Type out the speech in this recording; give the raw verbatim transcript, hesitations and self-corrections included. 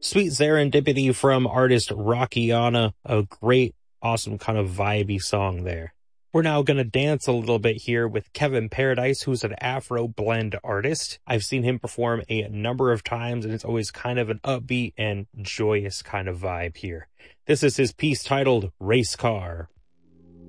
Sweet Serendipity from artist Rockiana, a great, awesome kind of vibey song there. We're now going to dance a little bit here with Kevin Paradise, who's an Afro blend artist. I've seen him perform a number of times, and it's always kind of an upbeat and joyous kind of vibe here. This is his piece titled Race Car.